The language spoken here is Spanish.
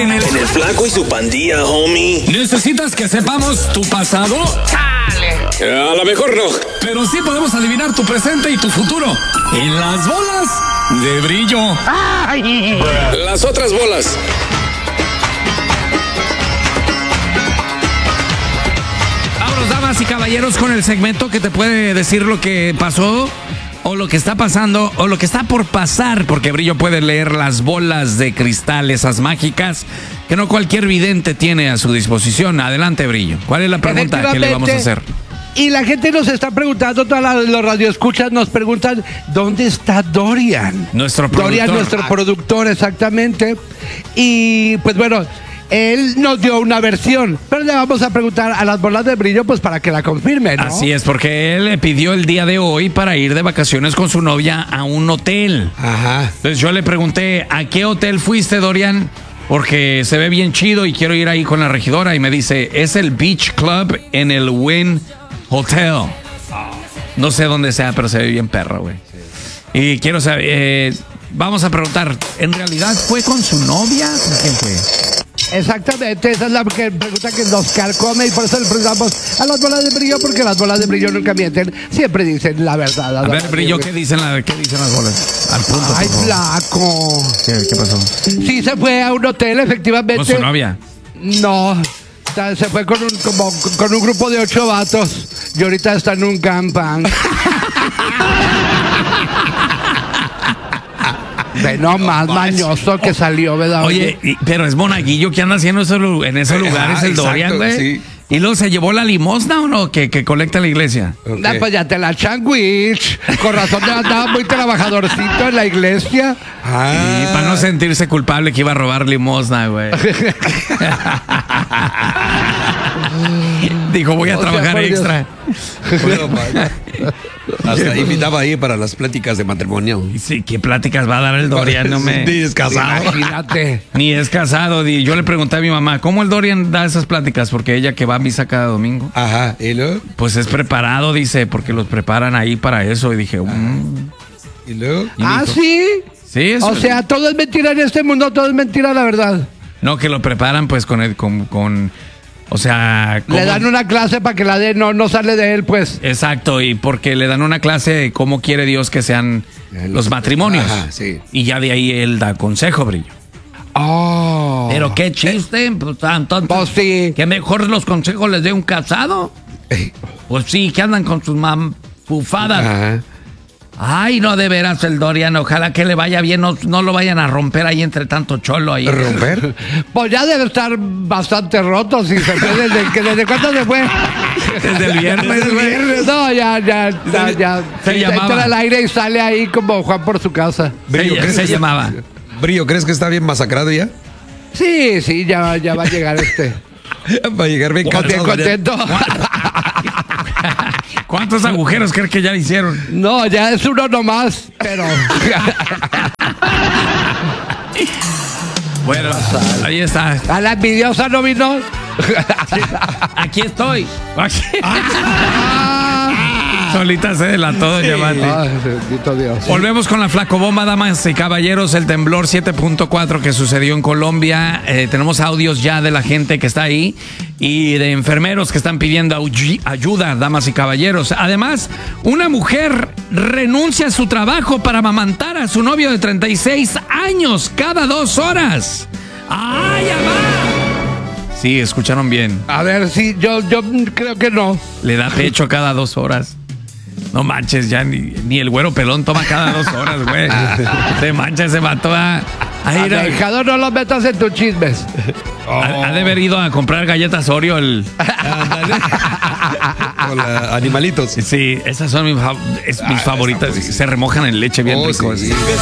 en el Flaco y su pandilla, homie. ¿Necesitas que sepamos tu pasado? A lo mejor no. Pero sí podemos adivinar tu presente y tu futuro. En las bolas de brillo. Las otras bolas. Vámonos, damas y caballeros, con el segmento que te puede decir lo que pasó, o lo que está pasando, o lo que está por pasar, porque Brillo puede leer las bolas de cristal, esas mágicas, que no cualquier vidente tiene a su disposición. Adelante, Brillo. ¿Cuál es la pregunta que le vamos a hacer? Y la gente nos está preguntando, todos los radioescuchas nos preguntan, ¿dónde está Dorian? Nuestro productor. Dorian, nuestro productor, exactamente. Y pues bueno, él nos dio una versión, pero le vamos a preguntar a las bolas de brillo pues para que la confirmen, ¿no? Así es, porque él le pidió el día de hoy para ir de vacaciones con su novia a un hotel. Ajá. Entonces yo le pregunté, ¿a qué hotel fuiste, Dorian? Porque se ve bien chido y quiero ir ahí con la regidora. Y me dice, es el Beach Club en el Wynn Hotel. No sé dónde sea, pero se ve bien perro, güey. Y quiero saber, vamos a preguntar, ¿en realidad fue con su novia? ¿Con quién fue? Exactamente, esa es la pregunta que nos carcome y por eso le preguntamos a las bolas de brillo, porque las bolas de brillo nunca mienten, siempre dicen la verdad. A ver, Brillo, ¿qué dicen las bolas? Al punto. Ay, Flaco. ¿Qué pasó? Sí, se fue a un hotel, efectivamente. ¿Con su novia? No, se fue con un grupo de 8 vatos y ahorita está en un campang. Ve nomás mañoso que salió, ¿verdad? Oye, pero es monaguillo que anda haciendo en esos lugares el Dorian, güey. Sí. ¿Y luego se llevó la limosna o no? Que colecta la iglesia. Okay. Pues ya te la sandwich. Con razón andaba muy trabajadorcito en la iglesia. Y para no sentirse culpable que iba a robar limosna, güey. Dijo, voy a trabajar extra. Hasta invitaba ahí para las pláticas de matrimonio. Sí, ¿qué pláticas va a dar el Dorian? No me... Ni es casado. Imagínate. Ni es casado. Yo le pregunté a mi mamá, ¿cómo el Dorian da esas pláticas? Porque ella que va a misa cada domingo. Ajá, ¿y luego? Pues es preparado, dice, porque los preparan ahí para eso. Y dije, ¿Y luego? Y dijo, ¿sí? Sí, eso. O sea, todo es mentira en este mundo, todo es mentira, la verdad. No, que lo preparan pues o sea... ¿cómo? Le dan una clase para que la dé, no sale de él, pues. Exacto, y porque le dan una clase de cómo quiere Dios que sean los matrimonios. Ajá, sí. Y ya de ahí él da consejo, Brillo. Oh. Pero qué chiste, pues entonces, Pues sí. que mejor los consejos les dé un casado. Pues sí, que andan con sus mampufadas. Ajá. Ay, no, de veras el Dorian, ojalá que le vaya bien, no lo vayan a romper ahí entre tanto cholo ahí. ¿Romper? Pues ya debe estar bastante roto, si se fue ¿desde cuándo se fue? Desde el viernes, güey. No, ya. Se llamaba. Entra al aire y sale ahí como Juan por su casa. Brillo, ¿crees Se que llamaba. Brillo, ¿crees que está bien masacrado ya? Sí, ya va a llegar Va a llegar bien bien contento. ¿Cuántos agujeros crees que ya le hicieron? No, ya es uno nomás, pero... Bueno, ahí está. ¿A la envidiosa no vino? Aquí estoy. Solita se delató, doña Mati. Ay, bendito Dios. Volvemos con la flacobomba, damas y caballeros. El temblor 7.4 que sucedió en Colombia. Tenemos audios ya de la gente que está ahí y de enfermeros que están pidiendo ayuda, damas y caballeros. Además, una mujer renuncia a su trabajo para amamantar a su novio de 36 años cada 2 horas. ¡Ay, amá! Sí, escucharon bien. A ver, sí, yo creo que no. Le da pecho cada 2 horas. No manches, ya ni el güero pelón toma cada 2 horas, güey. Se mancha, se mató a ir a... Dejado, no lo metas en tus chismes. Ha de haber ido a comprar galletas Oreo Con animalitos. Sí, esas son mis favoritas. Se remojan en leche bien rico. Sí.